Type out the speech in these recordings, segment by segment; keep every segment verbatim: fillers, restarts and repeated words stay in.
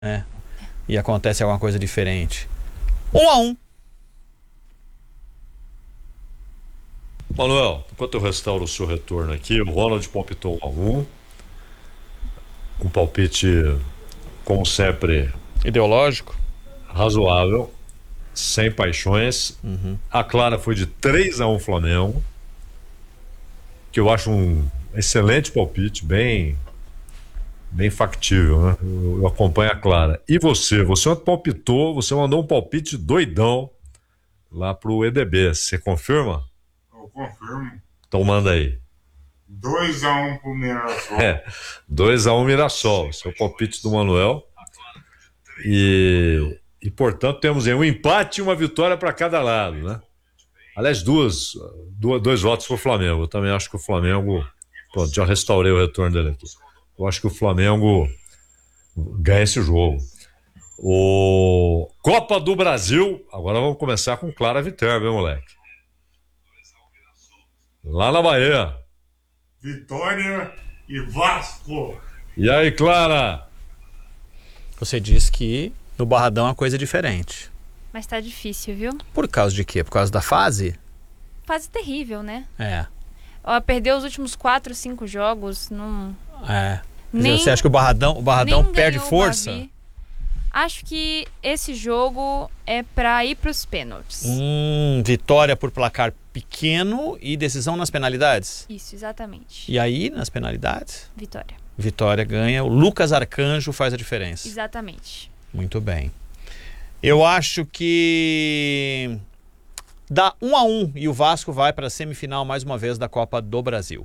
né? E acontece alguma coisa diferente. Um a um. Manuel, enquanto eu restauro o seu retorno aqui, o Ronald palpitou um a um. Um palpite, como sempre, Ideológico. razoável, sem paixões. Uhum. A Clara foi de três a um Flamengo, que eu acho um excelente palpite, bem, bem factível, né? Eu, eu acompanho a Clara. E você? Você palpitou, você mandou um palpite doidão lá pro E D B. Você confirma? Eu confirmo. Então manda aí. dois a um pro Mirassol. É, dois a um Mirassol. Esse é o palpite do Manuel. E, e portanto, temos aí um empate e uma vitória para cada lado, né? Aliás, duas, duas, dois votos para o Flamengo. Eu também acho que o Flamengo... Pronto, já restaurei o retorno dele aqui. Eu acho que o Flamengo ganha esse jogo. O Copa do Brasil. Agora vamos começar com Clara Viterbo, hein, moleque? Lá na Bahia. Vitória e Vasco. E aí, Clara? Você disse que no Barradão é coisa diferente. Mas tá difícil, viu? Por causa de quê? Por causa da fase? Fase terrível, né? É. Ó, perdeu os últimos quatro, cinco jogos, não... É. Nem, Você acha que o Barradão, o Barradão nem perde ganhou o força? Bavi. Acho que esse jogo é pra ir pros pênaltis. Hum, vitória por placar pequeno e decisão nas penalidades? Isso, exatamente. E aí, nas penalidades? Vitória. Vitória ganha. O Lucas Arcanjo faz a diferença. Exatamente. Muito bem. Eu acho que dá um a um e o Vasco vai para a semifinal mais uma vez da Copa do Brasil.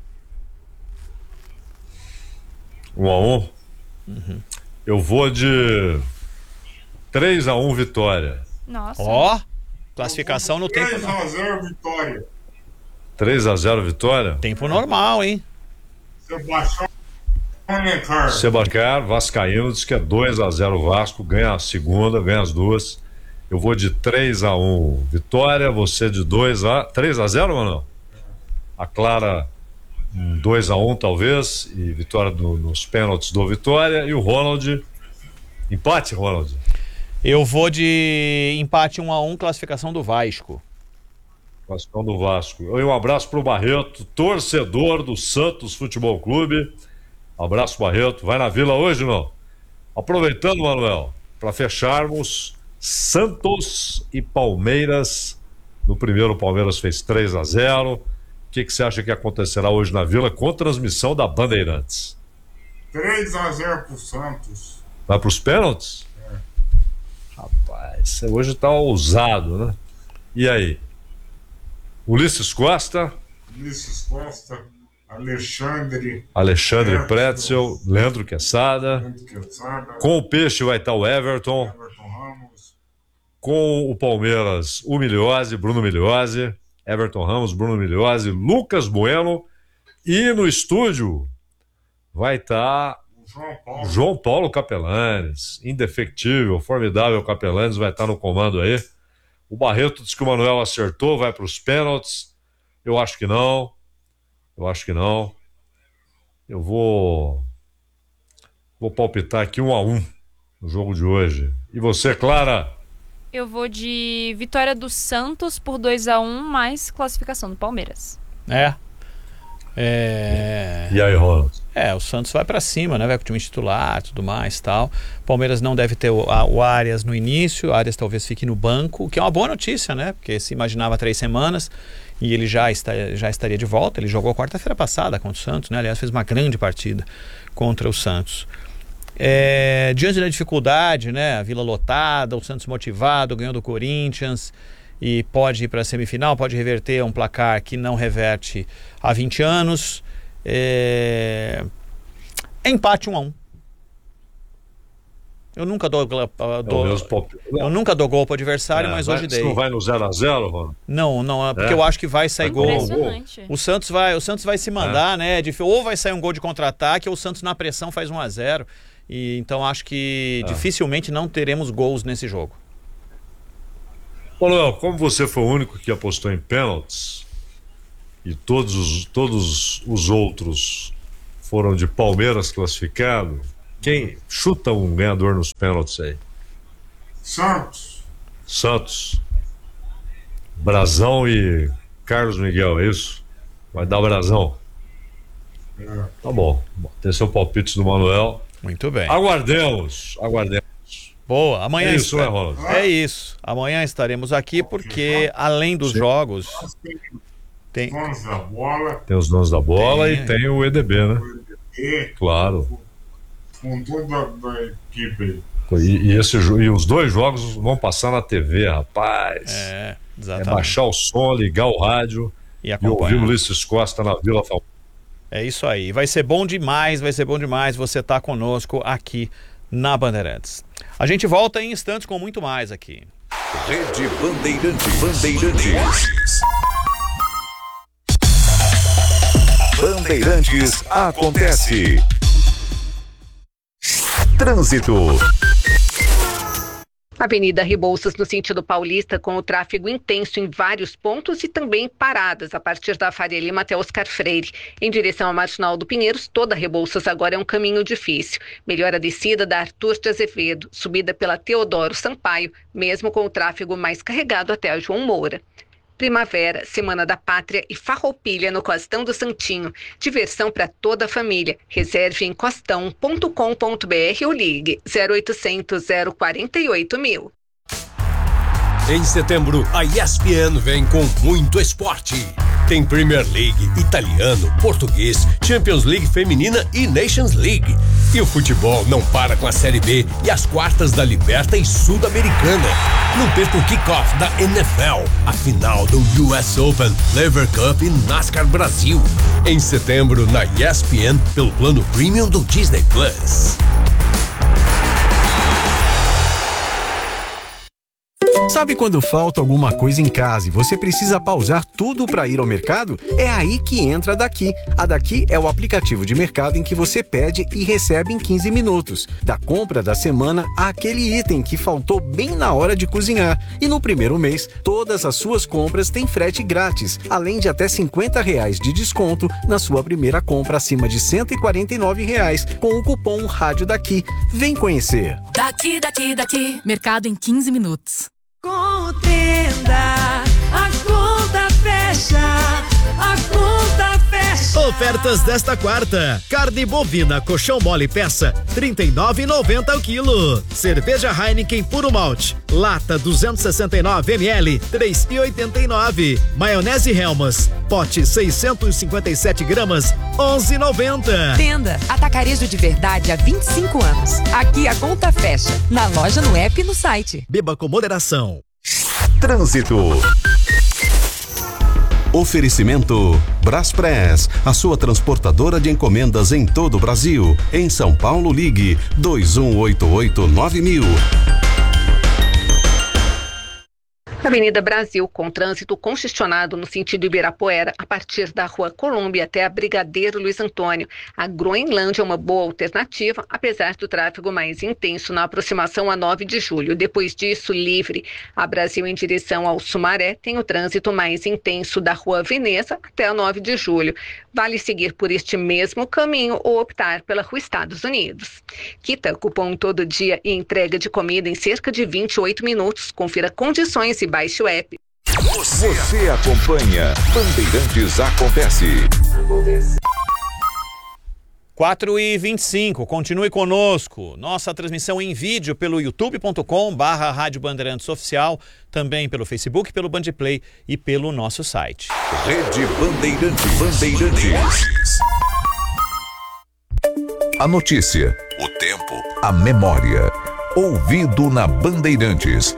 Um a um? Uhum. Eu vou de três a um Vitória. Nossa. Ó, classificação no tempo. três a zero Vitória. três a zero Vitória? Tempo normal, hein? Sebastião Alencar. Sebastião Vascaíno diz que é dois a zero Vasco, ganha a segunda, ganha as duas. Eu vou de três a um Vitória, você de dois a três a zero, mano? A Clara dois a um talvez, e vitória do, nos pênaltis do Vitória, e o Ronald empate, Ronald. Eu vou de empate um a um, classificação do Vasco. Classificação do Vasco. E um abraço pro Barreto, torcedor do Santos Futebol Clube. Abraço, Barreto. Vai na Vila hoje, não? Aproveitando, Manuel, para fecharmos, Santos e Palmeiras. No primeiro, o Palmeiras fez três a zero. O que, que você acha que acontecerá hoje na Vila com transmissão da Bandeirantes? três a zero pro Santos. Vai pros pênaltis? É. Rapaz, você hoje tá ousado, né? E aí? Ulisses Costa? Ulisses Costa. Alexandre. Alexandre Pretzel, Leandro Quesada. Leandro Quesada. Com o Peixe vai estar o Everton. Everton Ramos. Com o Palmeiras, o Miliose, Bruno Miliose. Everton Ramos, Bruno Miliose, Lucas Bueno. E no estúdio vai estar João Paulo. João Paulo Capelanes, indefectível, formidável Capelanes, vai estar no comando aí. O Barreto diz que o Manuel acertou, vai para os pênaltis. Eu acho que não. Eu acho que não. Eu vou vou palpitar aqui um a um no jogo de hoje. E você, Clara? Eu vou de vitória do Santos por dois a um, mais classificação do Palmeiras. É. É... E aí, Ronald? É, o Santos vai pra cima, né? Vai com o time titular, tudo mais, tal. Palmeiras não deve ter o, a, o Arias no início, o Arias talvez fique no banco, o que é uma boa notícia, né? Porque se imaginava três semanas e ele já, está, já estaria de volta. Ele jogou quarta-feira passada contra o Santos, né? Aliás, fez uma grande partida contra o Santos. É, diante da dificuldade, né? A Vila lotada, o Santos motivado, ganhou do Corinthians e pode ir para a semifinal, pode reverter um placar que não reverte há vinte anos. É... Empate um a um. Eu nunca dou, dou, eu nunca dou gol pro adversário, é, mas vai, hoje dei. Você não vai no zero a zero, mano? Não, não, é porque é. eu acho que vai sair gol. O Santos vai, o Santos vai se mandar, é. né? Ou vai sair um gol de contra-ataque, ou o Santos na pressão faz um a zero. E então acho que é. dificilmente não teremos gols nesse jogo. Ô, Léo, como você foi o único que apostou em pênaltis e todos os, todos os outros foram de Palmeiras classificado, Quem chuta um ganhador nos pênaltis aí? Santos. Santos. Brazão e Carlos Miguel, é isso? Vai dar Brazão. É. Tá bom. Tem seu palpite do Manuel. Muito bem. Aguardemos, aguardemos. Boa, amanhã É isso, está- né, Ronald? É isso. Amanhã estaremos aqui porque, além dos jogos, tem. Donos da bola. Tem os donos da bola Tem, e tem o E D B, né? E Claro. com toda a equipe. E, e, esse, jo- e os dois jogos vão passar na T V, rapaz. É, É exatamente. baixar o som, ligar o rádio E e ouvir acompanhar. o Ulisses Costa na Vila Fal... É isso aí. Vai ser bom demais, vai ser bom demais você estar conosco aqui na Bandeirantes. A gente volta em instantes com muito mais aqui. Rede Bandeirantes. Bandeirantes. Bandeirantes acontece. Trânsito. Avenida Rebouças no sentido paulista, com o tráfego intenso em vários pontos e também paradas a partir da Faria Lima até Oscar Freire. Em direção a Marginal do Pinheiros, toda Rebouças agora é um caminho difícil. Melhor a descida da Arthur de Azevedo, subida pela Teodoro Sampaio, mesmo com o tráfego mais carregado até a João Moura. Primavera, Semana da Pátria e Farroupilha no Costão do Santinho. Diversão para toda a família. Reserve em costão ponto com ponto br ou ligue zero oitocentos, zero quarenta e oito mil. Em setembro, a E S P N vem com muito esporte. Tem Premier League, italiano, português, Champions League feminina e Nations League. E o futebol não para com a Série B e as quartas da Liberta e Sul-Americana. Não perca o kickoff da N F L, a final do U S Open, Lever Cup e NASCAR Brasil. Em setembro, na E S P N, pelo plano Premium do Disney Plus. Sabe quando falta alguma coisa em casa e você precisa pausar tudo para ir ao mercado? É aí que entra a Daqui. A Daqui é o aplicativo de mercado em que você pede e recebe em quinze minutos. Da compra da semana àquele item que faltou bem na hora de cozinhar. E no primeiro mês, todas as suas compras têm frete grátis, além de até cinquenta reais de desconto na sua primeira compra acima de cento e quarenta e nove reais com o cupom Rádio Daqui. Vem conhecer. Daqui, daqui, daqui. Mercado em quinze minutos. Com o Tenda, a conta fecha, a conta fecha. Ofertas desta quarta: carne bovina colchão mole peça trinta e nove reais e noventa centavos o quilo. Cerveja Heineken puro malte lata duzentos e sessenta e nove mililitros três reais e oitenta e nove centavos. Maionese Helmas pote seiscentos e cinquenta e sete gramas onze reais e noventa centavos. Tenda, atacarejo de verdade há vinte e cinco anos. Aqui a conta fecha, na loja, no app e no site. Beba com moderação. Trânsito. Oferecimento Braspress, a sua transportadora de encomendas em todo o Brasil. Em São Paulo, ligue dois um oito oito nove mil. Avenida Brasil, com trânsito congestionado no sentido Ibirapuera, a partir da Rua Colômbia até a Brigadeiro Luiz Antônio. A Groenlândia é uma boa alternativa, apesar do tráfego mais intenso na aproximação a nove de julho. Depois disso, livre. A Brasil em direção ao Sumaré tem o trânsito mais intenso da Rua Veneza até a nove de julho. Vale seguir por este mesmo caminho ou optar pela Rua Estados Unidos. Quita cupom todo dia e entrega de comida em cerca de vinte e oito minutos. Confira condições e baixe o app. Você acompanha Bandeirantes Acontece. quatro e vinte e cinco, continue conosco. Nossa transmissão em vídeo pelo youtube ponto com barra Rádio Bandeirantes Oficial, também pelo Facebook, pelo Bandplay e pelo nosso site. Rede Bandeirantes. Bandeirantes. A notícia, o tempo, a memória. Ouvido na Bandeirantes.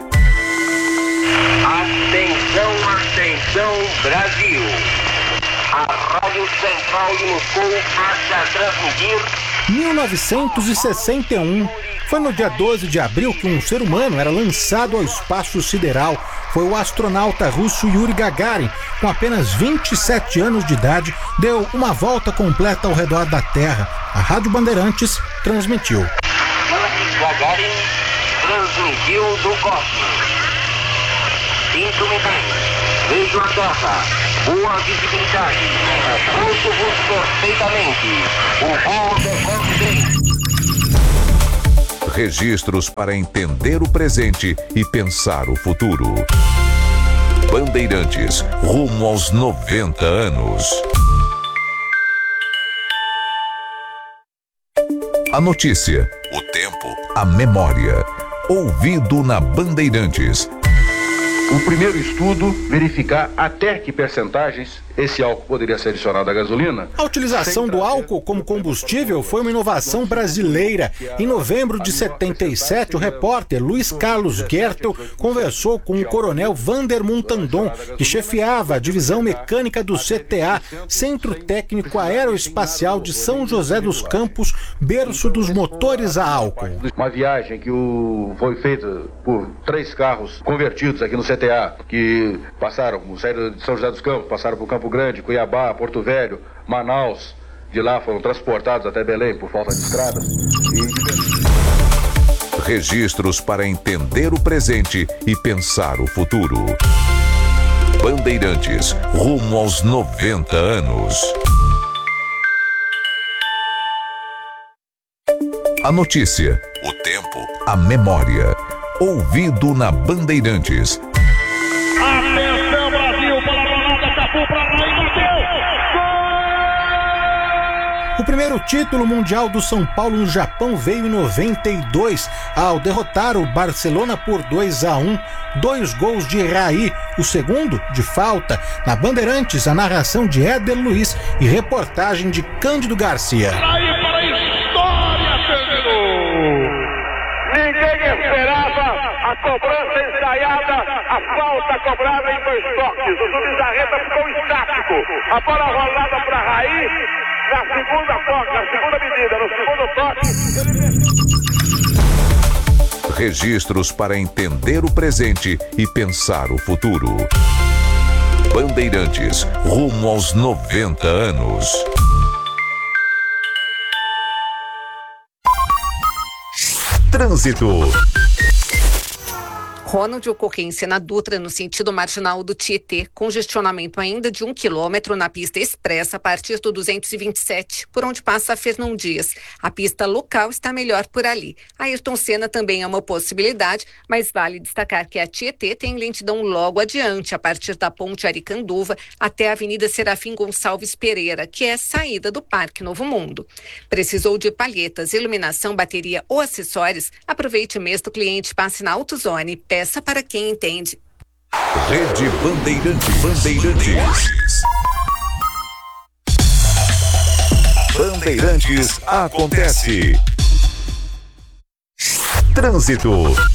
Atenção, atenção, Brasil. A Rádio Central de Moscou passa a transmitir... mil novecentos e sessenta e um. Foi no dia doze de abril que um ser humano era lançado ao espaço sideral. Foi o astronauta russo Yuri Gagarin, com apenas vinte e sete anos de idade, deu uma volta completa ao redor da Terra. A Rádio Bandeirantes transmitiu. Yuri Gagarin transmitiu do cosmos. Sinto-me bem. Vejo a Terra. Boa visibilidade. Ouço-vos perfeitamente. O voo decorre bem. Registros para entender o presente e pensar o futuro. Bandeirantes, rumo aos noventa anos. A notícia, o tempo, a memória. Ouvido na Bandeirantes. O primeiro estudo, verificar até que percentagens esse álcool poderia ser adicionado à gasolina. A utilização do álcool como combustível foi uma inovação brasileira. Em novembro de setenta e sete, o repórter Luiz Carlos Gertel conversou com o coronel Vander Montandon, que chefiava a divisão mecânica do C T A, Centro Técnico Aeroespacial de São José dos Campos, berço dos motores a álcool. Uma viagem que o... foi feita por três carros convertidos aqui no C T A, que passaram, saíram de São José dos Campos, passaram por Campo Grande, Cuiabá, Porto Velho, Manaus. De lá foram transportados até Belém por falta de estradas. E... Registros para entender o presente e pensar o futuro. Bandeirantes, rumo aos noventa anos. A notícia, o tempo, a memória. Ouvido na Bandeirantes. Atenção, Brasil, para a Ronaldo, Capu para lá e bateu! O primeiro título mundial do São Paulo no Japão veio em noventa e dois, ao derrotar o Barcelona por dois a um. Dois gols de Raí, o segundo de falta. Na Bandeirantes, a narração de Éder Luiz e reportagem de Cândido Garcia. Raí para a história, terminou! Ninguém esperava a cobrança ensaiada, a falta cobrada em dois toques. O Subizarreta ficou estático. A bola rolada para Raí, na segunda toque, na segunda medida, no segundo toque. Registros para entender o presente e pensar o futuro. Bandeirantes, rumo aos noventa anos. Trânsito. Ronald, ocorrência na Dutra, no sentido marginal do Tietê, congestionamento ainda de um quilômetro na pista expressa a partir do duzentos e vinte e sete, por onde passa a Fernão Dias. A pista local está melhor por ali. A Ayrton Senna também é uma possibilidade, mas vale destacar que a Tietê tem lentidão logo adiante, a partir da ponte Aricanduva até a Avenida Serafim Gonçalves Pereira, que é a saída do Parque Novo Mundo. Precisou de palhetas, iluminação, bateria ou acessórios? Aproveite mesmo o cliente, passe na AutoZone. Peça para quem entende. Rede Bandeirantes. Bandeirantes. Bandeirantes acontece. Trânsito.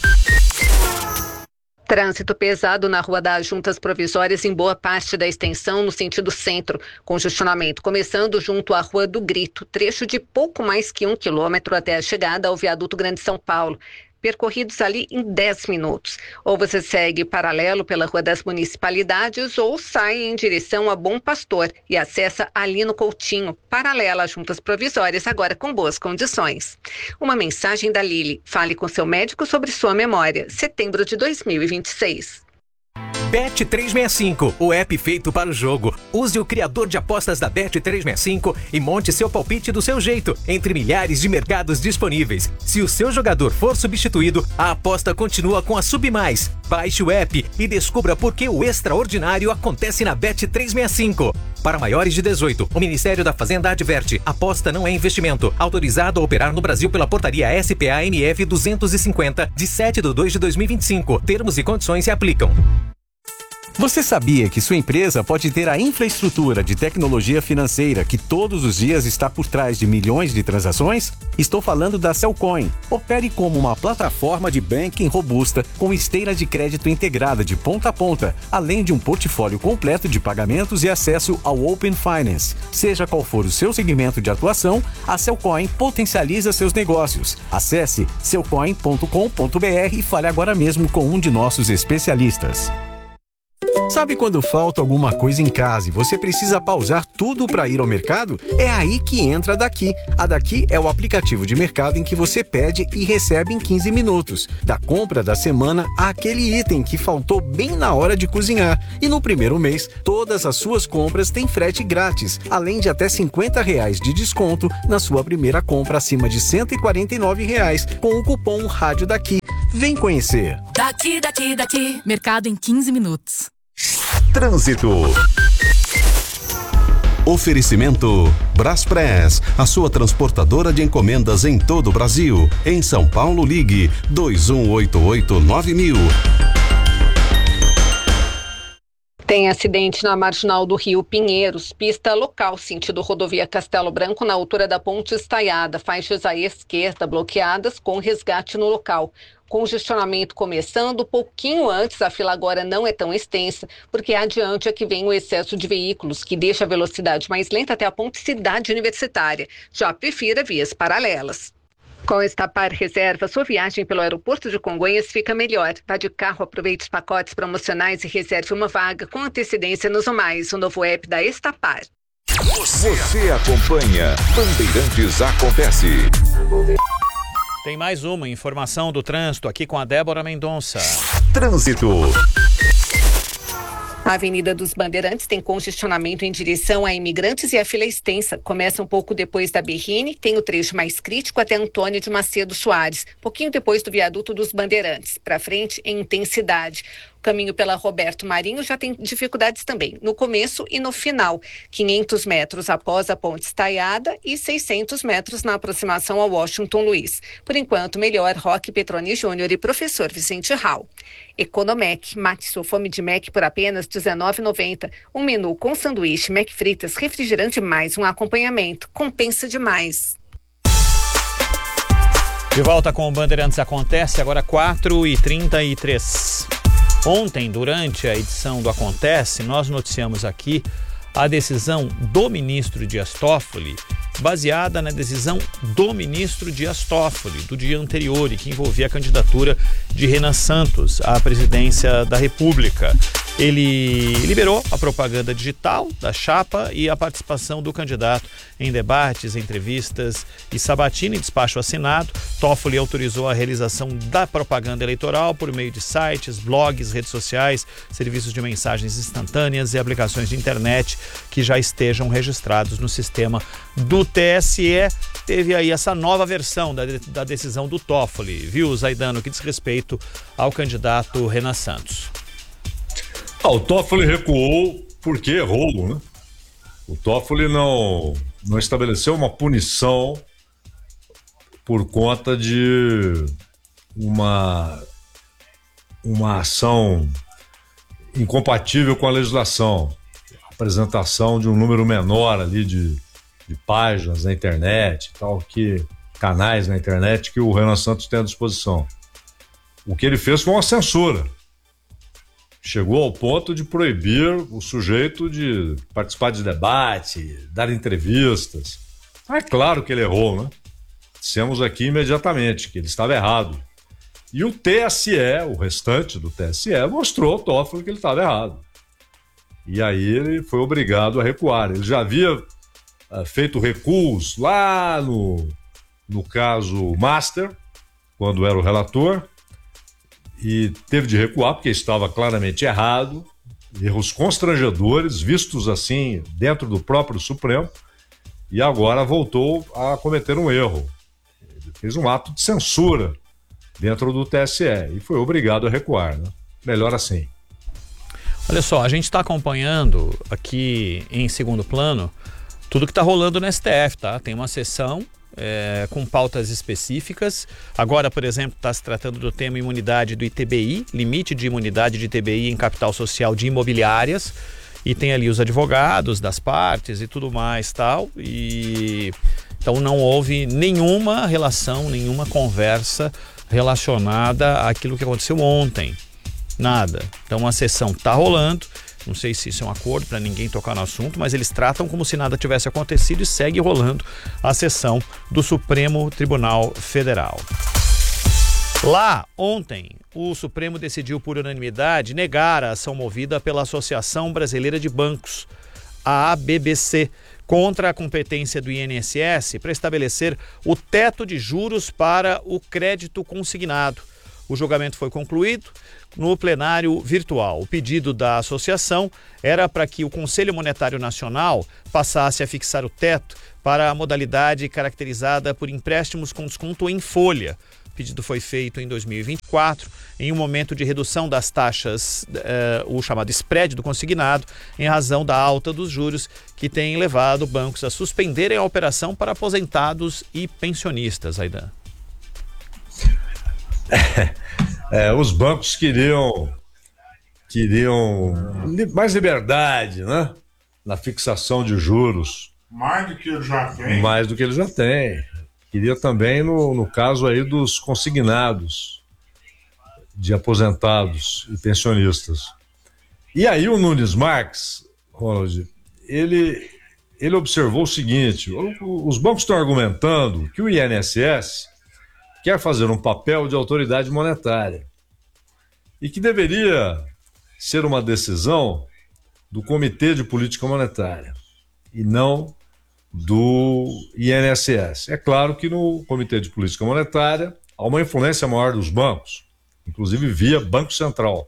Trânsito pesado na Rua das Juntas Provisórias em boa parte da extensão no sentido centro. Congestionamento começando junto à Rua do Grito, trecho de pouco mais que um quilômetro até a chegada ao Viaduto Grande São Paulo. Percorridos ali em dez minutos. Ou você segue paralelo pela Rua das Municipalidades ou sai em direção a Bom Pastor e acessa ali no Coutinho, paralela às Juntas Provisórias, agora com boas condições. Uma mensagem da Lili. Fale com seu médico sobre sua memória. Setembro de dois mil e vinte e seis. Bet trezentos e sessenta e cinco, o app feito para o jogo. Use o criador de apostas da Bet trezentos e sessenta e cinco e monte seu palpite do seu jeito, entre milhares de mercados disponíveis. Se o seu jogador for substituído, a aposta continua com a Submais. Baixe o app e descubra por que o extraordinário acontece na Bet trezentos e sessenta e cinco. Para maiores de dezoito, o Ministério da Fazenda adverte: aposta não é investimento. Autorizado a operar no Brasil pela portaria S P A M F duzentos e cinquenta, de sete de dois de dois mil e vinte e cinco. Termos e condições se aplicam. Você sabia que sua empresa pode ter a infraestrutura de tecnologia financeira que todos os dias está por trás de milhões de transações? Estou falando da Cellcoin. Opere como uma plataforma de banking robusta com esteira de crédito integrada de ponta a ponta, além de um portfólio completo de pagamentos e acesso ao Open Finance. Seja qual for o seu segmento de atuação, a Cellcoin potencializa seus negócios. Acesse cellcoin ponto com ponto br e fale agora mesmo com um de nossos especialistas. Sabe quando falta alguma coisa em casa e você precisa pausar tudo para ir ao mercado? É aí que entra a Daqui. A Daqui é o aplicativo de mercado em que você pede e recebe em quinze minutos. Da compra da semana àquele item que faltou bem na hora de cozinhar. E no primeiro mês, todas as suas compras têm frete grátis, além de até cinquenta reais de desconto na sua primeira compra acima de cento e quarenta e nove reais com o cupom Rádio Daqui. Vem conhecer. Daqui, daqui, daqui. Mercado em quinze minutos. Trânsito. Oferecimento Braspress, a sua transportadora de encomendas em todo o Brasil. Em São Paulo, ligue dois um oito oito nove mil. Tem acidente na Marginal do Rio Pinheiros, pista local, sentido rodovia Castelo Branco, na altura da Ponte Estaiada, faixas à esquerda bloqueadas com resgate no local. Congestionamento começando pouquinho antes, a fila agora não é tão extensa, porque adiante é que vem o excesso de veículos, que deixa a velocidade mais lenta até a ponte Cidade Universitária. Já prefira vias paralelas. Com a Estapar Reserva, sua viagem pelo aeroporto de Congonhas fica melhor. Vá de carro, aproveite os pacotes promocionais e reserve uma vaga com antecedência nos Mais, o novo app da Estapar. Você acompanha Bandeirantes Acontece. Tem mais uma informação do trânsito aqui com a Débora Mendonça. Trânsito. A Avenida dos Bandeirantes tem congestionamento em direção a Imigrantes e a fila é extensa. Começa um pouco depois da Berrine, tem o trecho mais crítico até Antônio de Macedo Soares, pouquinho depois do viaduto dos Bandeirantes. Para frente, em intensidade. O caminho pela Roberto Marinho já tem dificuldades também, no começo e no final. quinhentos metros após a Ponte Estaiada e seiscentos metros na aproximação ao Washington Luiz. Por enquanto, melhor Roque Petroni Júnior e Professor Vicente Hall. Economec, mate sua fome de Mac por apenas dezenove reais e noventa centavos. Um menu com sanduíche, Mac fritas, refrigerante mais um acompanhamento. Compensa demais. De volta com o Bandeirantes Acontece, agora quatro e trinta e três. Ontem, durante a edição do Acontece, nós noticiamos aqui a decisão do ministro Dias Toffoli, baseada na decisão do ministro Dias Toffoli, do dia anterior, e que envolvia a candidatura de Renan Santos à presidência da República. Ele liberou a propaganda digital da chapa e a participação do candidato em debates, entrevistas e sabatina em despacho assinado. Toffoli autorizou a realização da propaganda eleitoral por meio de sites, blogs, redes sociais, serviços de mensagens instantâneas e aplicações de internet que já estejam registrados no sistema do T S E. Teve aí essa nova versão da, da decisão do Toffoli, viu, Zaidano, que diz respeito ao candidato Renan Santos. Ah, o Toffoli recuou porque errou, né? O Toffoli não, não estabeleceu uma punição por conta de uma, uma ação incompatível com a legislação. A apresentação de um número menor ali de, de páginas na internet, tal, que, canais na internet que o Renan Santos tem à disposição. O que ele fez foi uma censura. Chegou ao ponto de proibir o sujeito de participar de debate, dar entrevistas. É claro que ele errou, né? Dissemos aqui imediatamente que ele estava errado. E o T S E, o restante do T S E, mostrou ao Toffoli que ele estava errado. E aí ele foi obrigado a recuar. Ele já havia uh, feito recuos lá no, no caso Master, quando era o relator, e teve de recuar porque estava claramente errado, erros constrangedores, vistos assim dentro do próprio Supremo, e agora voltou a cometer um erro. Ele fez um ato de censura dentro do T S E e foi obrigado a recuar, né? Melhor assim. Olha só, a gente está acompanhando aqui em segundo plano tudo que está rolando no S T F, tá? Tem uma sessão É, com pautas específicas. Agora, por exemplo, está se tratando do tema imunidade do I T B I, limite de imunidade de I T B I em capital social de imobiliárias, e tem ali os advogados das partes e tudo mais, tal, e então não houve nenhuma relação, nenhuma conversa relacionada àquilo que aconteceu ontem, nada. Então a sessão está rolando. Não sei se isso é um acordo para ninguém tocar no assunto, mas eles tratam como se nada tivesse acontecido e segue rolando a sessão do Supremo Tribunal Federal. Lá, ontem, o Supremo decidiu por unanimidade negar a ação movida pela Associação Brasileira de Bancos, a A B B C, contra a competência do I N S S para estabelecer o teto de juros para o crédito consignado. O julgamento foi concluído no plenário virtual. O pedido da associação era para que o Conselho Monetário Nacional passasse a fixar o teto para a modalidade caracterizada por empréstimos com desconto em folha. O pedido foi feito em dois mil e vinte e quatro, em um momento de redução das taxas, eh, o chamado spread do consignado, em razão da alta dos juros que tem levado bancos a suspenderem a operação para aposentados e pensionistas. Aidan. É, é, os bancos queriam, queriam mais liberdade, né? Na fixação de juros. Mais do que ele já tem. Mais do que ele já tem. Queria também no, no caso aí dos consignados, de aposentados e pensionistas. E aí o Nunes Marques, Ronald, ele, ele observou o seguinte: os bancos estão argumentando que o I N S S quer fazer um papel de autoridade monetária e que deveria ser uma decisão do Comitê de Política Monetária e não do I N S S. É claro que no Comitê de Política Monetária há uma influência maior dos bancos, inclusive via Banco Central.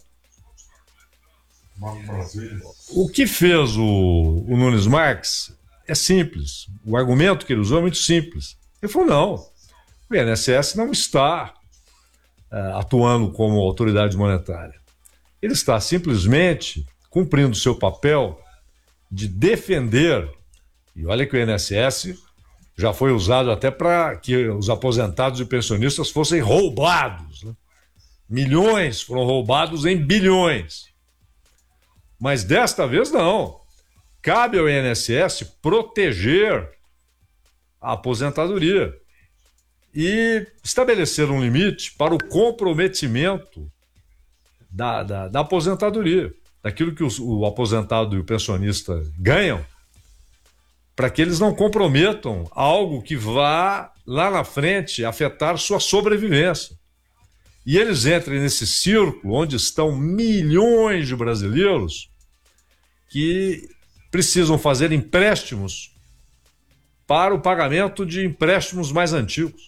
O que fez o, o Nunes Marques é simples. O argumento que ele usou é muito simples. Ele falou: não, o I N S S não está uh, atuando como autoridade monetária. Ele está simplesmente cumprindo seu papel de defender. E olha que o I N S S já foi usado até para que os aposentados e pensionistas fossem roubados, né? Milhões foram roubados em bilhões. Mas desta vez não. Cabe ao I N S S proteger a aposentadoria e estabelecer um limite para o comprometimento da, da, da aposentadoria, daquilo que os, o aposentado e o pensionista ganham, para que eles não comprometam algo que vá lá na frente afetar sua sobrevivência. E eles entrem nesse círculo onde estão milhões de brasileiros que precisam fazer empréstimos para o pagamento de empréstimos mais antigos.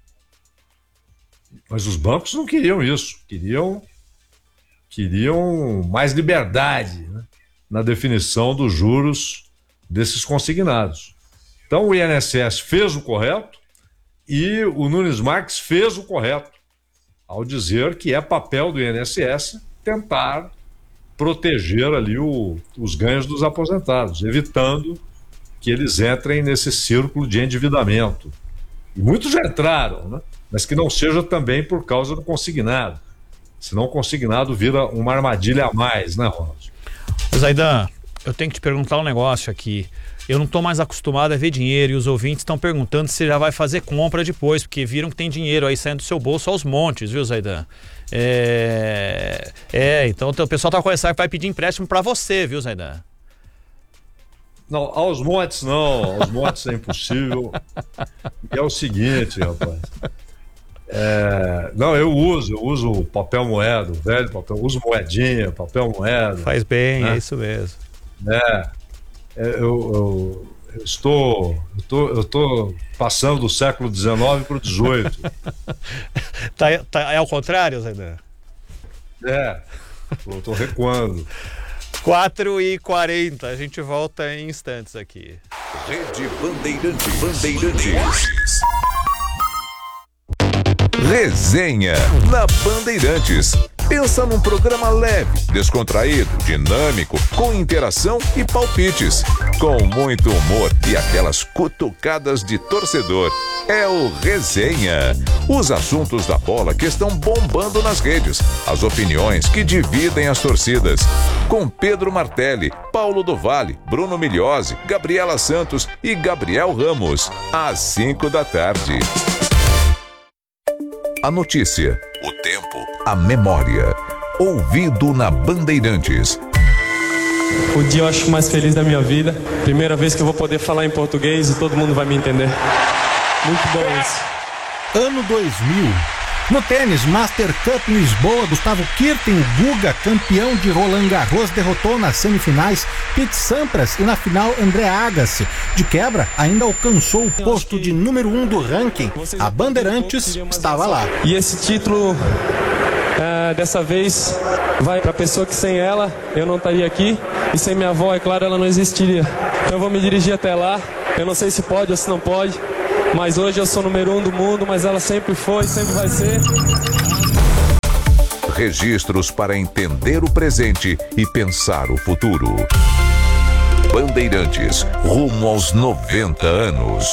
Mas os bancos não queriam isso, queriam, queriam mais liberdade, né, na definição dos juros desses consignados. Então o I N S S fez o correto e o Nunes Marques fez o correto ao dizer que é papel do I N S S tentar proteger ali o, os ganhos dos aposentados, evitando que eles entrem nesse círculo de endividamento. E muitos já entraram, né? Mas que não seja também por causa do consignado. Senão o consignado vira uma armadilha a mais, né, Ronald? Zaidan, eu tenho que te perguntar um negócio aqui. Eu não estou mais acostumado a ver dinheiro e os ouvintes estão perguntando se você já vai fazer compra depois, porque viram que tem dinheiro aí saindo do seu bolso aos montes, viu, Zaidan? É, é então o pessoal tá com essa que vai pedir empréstimo para você, viu, Zaidan? Não, aos montes não, aos montes é impossível. E é o seguinte, rapaz. É, não, eu uso, eu uso papel moeda, velho papel, eu uso moedinha, papel moeda. Faz bem, né? É isso mesmo. É, eu, eu, eu estou, eu tô, eu tô passando do século dezenove para o dezoito. tá, tá, é ao contrário, Zaidan? É, eu tô recuando. quatro e quarenta, a gente volta em instantes aqui. Rede Bandeirantes. Bandeirantes. Resenha na Bandeirantes. Pensa num programa leve, descontraído, dinâmico, com interação e palpites, com muito humor e aquelas cutucadas de torcedor. É o Resenha. Os assuntos da bola que estão bombando nas redes, as opiniões que dividem as torcidas. Com Pedro Martelli, Paulo do Vale, Bruno Migliozzi, Gabriela Santos e Gabriel Ramos. Às cinco da tarde. A notícia, o tempo, a memória. Ouvido na Bandeirantes. O dia eu acho mais feliz da minha vida. Primeira vez que eu vou poder falar em português e todo mundo vai me entender. Muito bom isso. Ano dois mil. No tênis, Master Cup em Lisboa, Gustavo Kirten, o Guga, campeão de Roland Garros, derrotou nas semifinais Pete Sampras e na final André Agassi. De quebra, ainda alcançou o posto de número um do ranking. A Bandeirantes estava lá. E esse título, é, dessa vez, vai para a pessoa que sem ela eu não estaria aqui. E sem minha avó, é claro, ela não existiria. Então eu vou me dirigir até lá. Eu não sei se pode ou se não pode. Mas hoje eu sou número um do mundo, mas ela sempre foi, sempre vai ser. Registros para entender o presente e pensar o futuro. Bandeirantes, rumo aos noventa anos.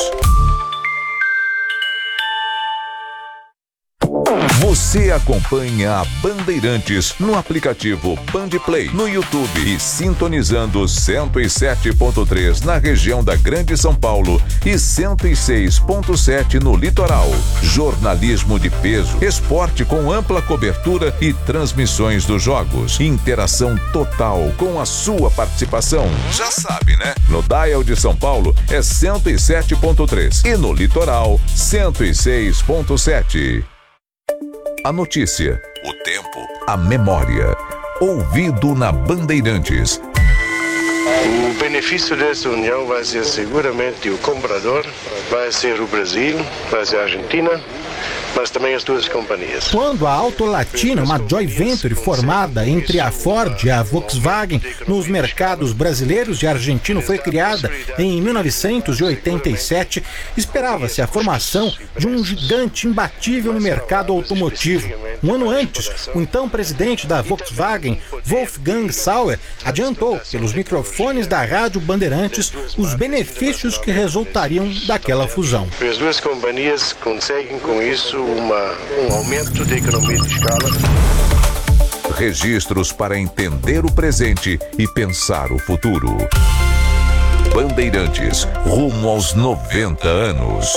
Você acompanha a Bandeirantes no aplicativo Bandplay, no YouTube e sintonizando cento e sete ponto três na região da Grande São Paulo e cento e seis ponto sete no litoral. Jornalismo de peso, esporte com ampla cobertura e transmissões dos jogos. Interação total com a sua participação. Já sabe, né? No dial de São Paulo é cento e sete ponto três e no litoral cento e seis ponto sete. A notícia, o tempo, a memória. Ouvido na Bandeirantes. O benefício dessa união vai ser seguramente o comprador, vai ser o Brasil, vai ser a Argentina, mas também as duas companhias. Quando a Auto Latina, uma joint venture formada entre a Ford e a Volkswagen nos mercados brasileiros e argentino, foi criada em mil novecentos e oitenta e sete, esperava-se a formação de um gigante imbatível no mercado automotivo. Um ano antes, o então presidente da Volkswagen, Wolfgang Sauer, adiantou pelos microfones da Rádio Bandeirantes os benefícios que resultariam daquela fusão. As duas companhias conseguem com isso uma, um aumento de economia de escala. Registros para entender o presente e pensar o futuro. Bandeirantes, rumo aos noventa anos.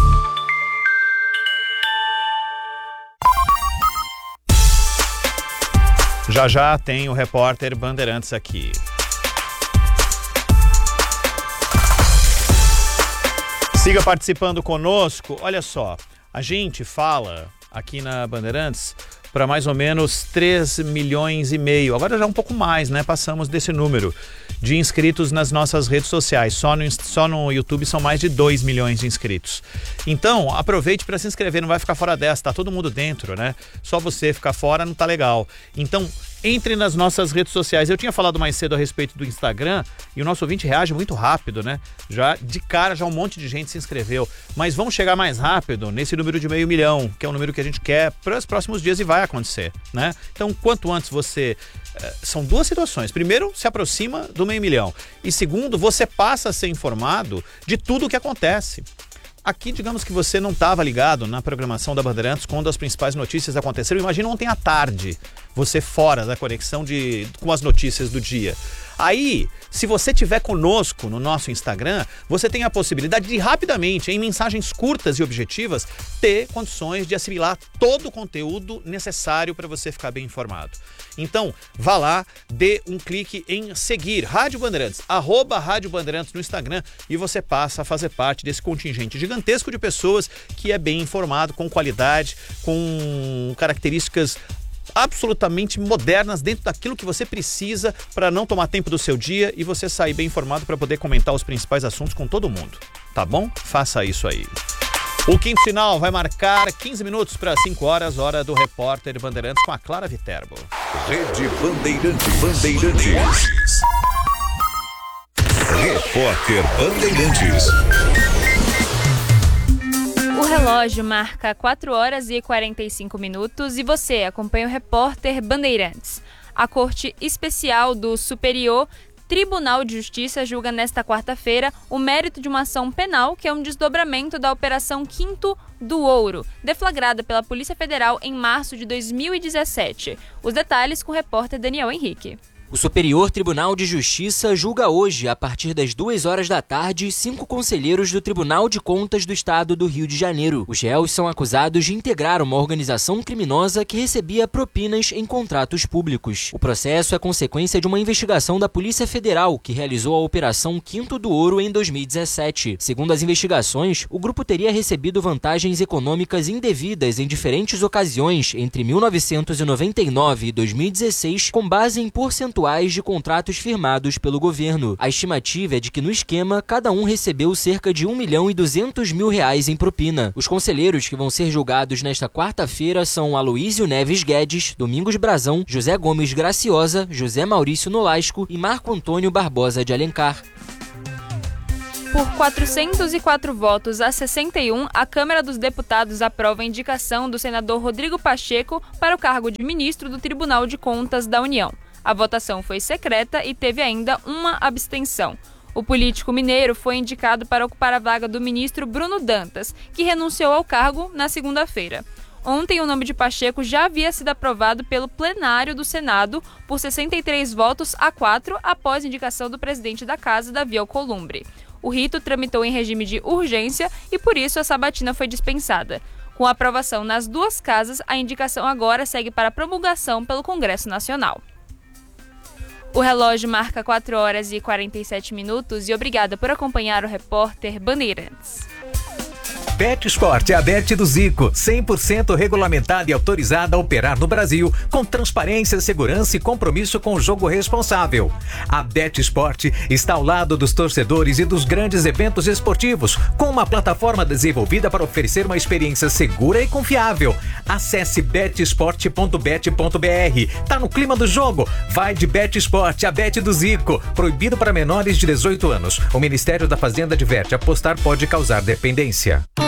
Já já tem o repórter Bandeirantes aqui. Siga participando conosco. Olha só, a gente fala aqui na Bandeirantes para mais ou menos três milhões e meio. Agora já um pouco mais, né? Passamos desse número de inscritos nas nossas redes sociais. Só no, só no YouTube são mais de dois milhões de inscritos. Então, aproveite para se inscrever, não vai ficar fora dessa, tá todo mundo dentro, né? Só você ficar fora não tá legal. Então, entre nas nossas redes sociais. Eu tinha falado mais cedo a respeito do Instagram e o nosso ouvinte reage muito rápido, né? Já de cara, já um monte de gente se inscreveu. Mas vamos chegar mais rápido nesse número de meio milhão, que é o número que a gente quer para os próximos dias e vai acontecer, né? Então, quanto antes você... São duas situações. Primeiro, se aproxima do meio milhão. E segundo, você passa a ser informado de tudo o que acontece. Aqui, digamos que você não estava ligado na programação da Bandeirantes quando as principais notícias aconteceram. Imagina ontem à tarde, você fora da conexão de, com as notícias do dia. Aí, se você estiver conosco no nosso Instagram, você tem a possibilidade de rapidamente, em mensagens curtas e objetivas, ter condições de assimilar todo o conteúdo necessário para você ficar bem informado. Então, vá lá, dê um clique em seguir Rádio Bandeirantes, arroba Rádio Bandeirantes no Instagram, e você passa a fazer parte desse contingente gigantesco de pessoas que é bem informado, com qualidade, com características absolutamente modernas dentro daquilo que você precisa para não tomar tempo do seu dia e você sair bem informado para poder comentar os principais assuntos com todo mundo. Tá bom? Faça isso aí. O quinto sinal vai marcar quinze minutos para cinco horas, hora do repórter Bandeirantes com a Clara Viterbo. Rede Bandeirantes. Bandeirantes. Repórter Bandeirantes. O relógio marca quatro horas e quarenta e cinco minutos e você acompanha o repórter Bandeirantes. A Corte Especial do Superior Tribunal de Justiça julga nesta quarta-feira o mérito de uma ação penal que é um desdobramento da Operação Quinto do Ouro, deflagrada pela Polícia Federal em março de dois mil e dezessete. Os detalhes com o repórter Daniel Henrique. O Superior Tribunal de Justiça julga hoje, a partir das duas horas da tarde, cinco conselheiros do Tribunal de Contas do Estado do Rio de Janeiro. Os réus são acusados de integrar uma organização criminosa que recebia propinas em contratos públicos. O processo é consequência de uma investigação da Polícia Federal, que realizou a Operação Quinto do Ouro em dois mil e dezessete. Segundo as investigações, o grupo teria recebido vantagens econômicas indevidas em diferentes ocasiões entre mil novecentos e noventa e nove e dois mil e dezesseis, com base em porcentagem de contratos firmados pelo governo. A estimativa é de que no esquema, cada um recebeu cerca de um milhão e duzentos mil reais em propina. Os conselheiros que vão ser julgados nesta quarta-feira são Aloísio Neves Guedes, Domingos Brazão, José Gomes Graciosa, José Maurício Nolasco e Marco Antônio Barbosa de Alencar. Por quatrocentos e quatro votos a sessenta e um, a Câmara dos Deputados aprova a indicação do senador Rodrigo Pacheco para o cargo de ministro do Tribunal de Contas da União. A votação foi secreta e teve ainda uma abstenção. O político mineiro foi indicado para ocupar a vaga do ministro Bruno Dantas, que renunciou ao cargo na segunda-feira. Ontem, o nome de Pacheco já havia sido aprovado pelo plenário do Senado por sessenta e três votos a quatro após indicação do presidente da Casa, Davi Alcolumbre. O rito tramitou em regime de urgência e, por isso, a sabatina foi dispensada. Com a aprovação nas duas casas, a indicação agora segue para promulgação pelo Congresso Nacional. O relógio marca quatro horas e quarenta e sete minutos e obrigada por acompanhar o repórter Bandeirantes. BetSport é a Bet do Zico, cem por cento regulamentada e autorizada a operar no Brasil, com transparência, segurança e compromisso com o jogo responsável. A BetSport está ao lado dos torcedores e dos grandes eventos esportivos, com uma plataforma desenvolvida para oferecer uma experiência segura e confiável. Acesse bet sport ponto bet ponto b r. Tá no clima do jogo? Vai de BetSport, a Bet do Zico. Proibido para menores de dezoito anos. O Ministério da Fazenda adverte: apostar pode causar dependência.